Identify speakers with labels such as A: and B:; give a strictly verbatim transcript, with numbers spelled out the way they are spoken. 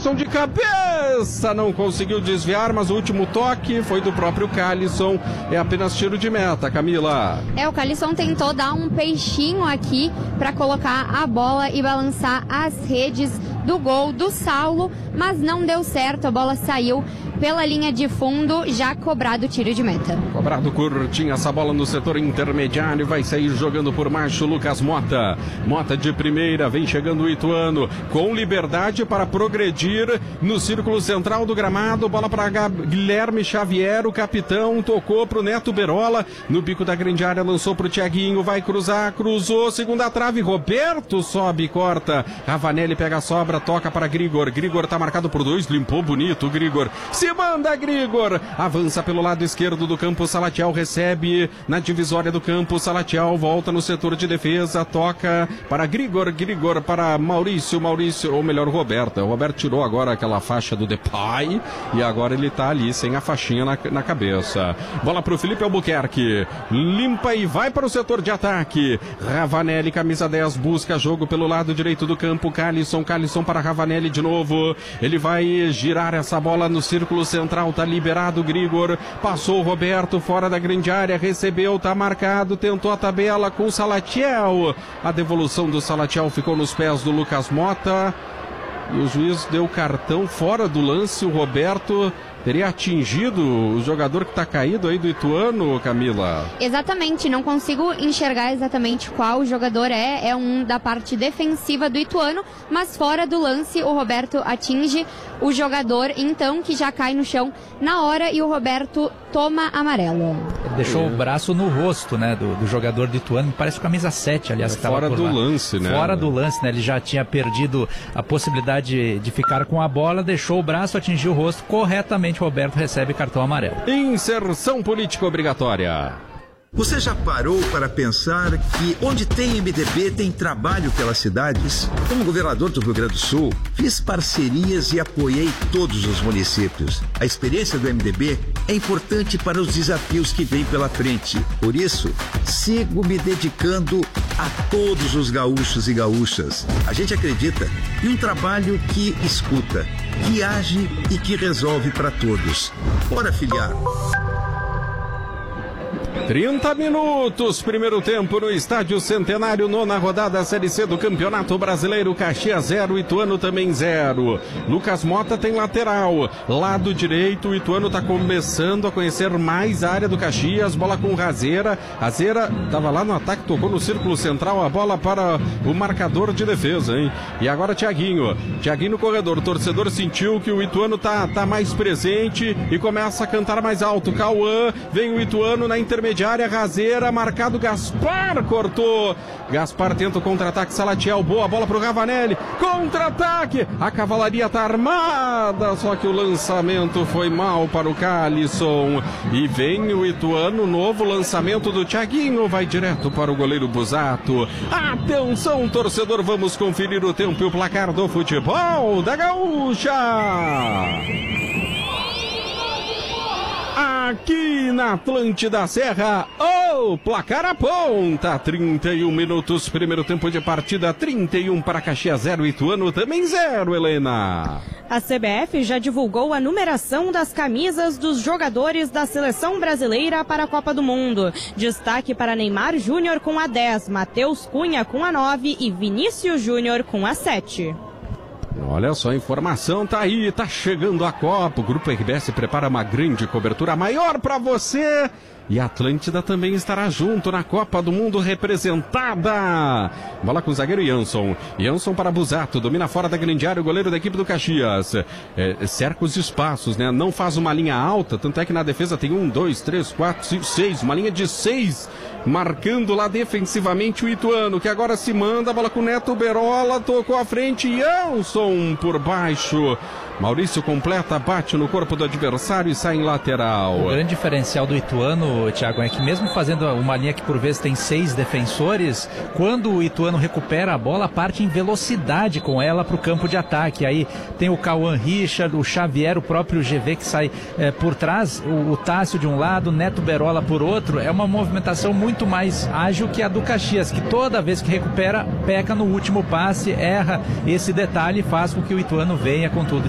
A: Calisson de cabeça, não conseguiu desviar, mas o último toque foi do próprio Calisson. É apenas tiro de meta, Camila.
B: É, o Calisson tentou dar um peixinho aqui para colocar a bola e balançar as redes do gol do Saulo, mas não deu certo, a bola saiu pela linha de fundo, já cobrado o tiro de meta.
A: Cobrado curtinho, essa bola no setor intermediário, vai sair jogando por baixo Lucas Mota. Mota de primeira, vem chegando o Ituano, com liberdade para progredir no círculo central do gramado, bola para Guilherme Xavier, o capitão, tocou para o Neto Berola, no bico da grande área, lançou para o Thiaguinho, vai cruzar, cruzou, segunda trave, Roberto sobe, corta, Ravanelli pega a sobra, toca para Grigor, Grigor tá marcado por dois, limpou bonito, Grigor, se manda Grigor, avança pelo lado esquerdo do campo, Salatiel recebe na divisória do campo, Salatiel volta no setor de defesa, toca para Grigor, Grigor para Maurício, Maurício, ou melhor Roberto, o Roberto tirou agora aquela faixa do Depay e agora ele tá ali sem a faixinha na, na cabeça, bola pro Felipe Albuquerque, limpa e vai para o setor de ataque, Ravanelli, camisa dez, busca jogo pelo lado direito do campo, Calisson, Calisson para Ravanelli de novo, ele vai girar essa bola no círculo central, tá liberado Grigor, passou o Roberto fora da grande área, recebeu, tá marcado, tentou a tabela com o Salatiel, a devolução do Salatiel ficou nos pés do Lucas Mota e o juiz deu cartão fora do lance, o Roberto teria atingido o jogador que está caído aí do Ituano, Camila?
B: Exatamente, não consigo enxergar exatamente qual jogador é, é um da parte defensiva do Ituano, mas fora do lance o Roberto atinge o jogador, então, que já cai no chão na hora e o Roberto toma amarelo.
C: Ele deixou é. o braço no rosto, né, do, do jogador do Ituano, me parece camisa sete, aliás,
A: é
C: que estava
A: fora
C: por
A: do
C: lá.
A: lance, né?
C: Fora do lance, né, ele já tinha perdido a possibilidade de, de ficar com a bola, deixou o braço, atingiu o rosto corretamente. Roberto recebe cartão amarelo.
A: Inserção política obrigatória.
D: Você já parou para pensar que onde tem M D B tem trabalho pelas cidades? Como governador do Rio Grande do Sul, fiz parcerias e apoiei todos os municípios. A experiência do M D B é importante para os desafios que vêm pela frente. Por isso, sigo me dedicando a todos os gaúchos e gaúchas. A gente acredita em um trabalho que escuta, que age e que resolve para todos. Bora filiar.
A: trinta minutos, primeiro tempo no Estádio Centenário, nona rodada Série C do Campeonato Brasileiro, Caxias zero, Ituano também zero. Lucas Mota tem lateral, lado direito, o Ituano está começando a conhecer mais a área do Caxias, bola com Razeira, Razeira estava lá no ataque, tocou no círculo central, a bola para o marcador de defesa, hein? E agora Thiaguinho, Thiaguinho no corredor, o torcedor sentiu que o Ituano tá, tá mais presente e começa a cantar mais alto, Cauã, vem o Ituano na intermediária, Razeira, marcado Gaspar, cortou, Gaspar tenta o contra-ataque, Salatiel, boa bola pro Ravanelli, contra-ataque, a cavalaria tá armada, só que o lançamento foi mal para o Calisson, e vem o Ituano, novo lançamento do Thiaguinho, vai direto para o goleiro Busato. Atenção, torcedor, vamos conferir o tempo e o placar do futebol da Gaúcha. Aqui na Atlântida Serra, o oh, placar aponta, trinta e um minutos, primeiro tempo de partida, trinta e um para Caxias zero, Ituano também zero, Helena.
E: A C B F já divulgou a numeração das camisas dos jogadores da Seleção Brasileira para a Copa do Mundo. Destaque para Neymar Júnior com a dez, Matheus Cunha com a nove e Vinícius Júnior com a sete.
A: Olha só, a informação tá aí, tá chegando a Copa, o Grupo R B S prepara uma grande cobertura maior para você. E a Atlântida também estará junto na Copa do Mundo representada. Bola com o zagueiro Jansson. Jansson para Busato. Domina fora da grande área o goleiro da equipe do Caxias. É, cerca os espaços, né? Não faz uma linha alta. Tanto é que na defesa tem um, dois, três, quatro, cinco, seis. Uma linha de seis. Marcando lá defensivamente o Ituano. Que agora se manda. Bola com o Neto Berola. Tocou à frente. Jansson por baixo. Maurício completa, bate no corpo do adversário e sai em lateral.
C: O grande diferencial do Ituano, Thiago, é que mesmo fazendo uma linha que por vezes tem seis defensores, quando o Ituano recupera a bola, parte em velocidade com ela para o campo de ataque. Aí tem o Cauã Richard, o Xavier, o próprio G V que sai é, por trás, o, o Tássio de um lado, o Neto Berola por outro. É uma movimentação muito mais ágil que a do Caxias, que toda vez que recupera, peca no último passe, erra esse detalhe e faz com que o Ituano venha com tudo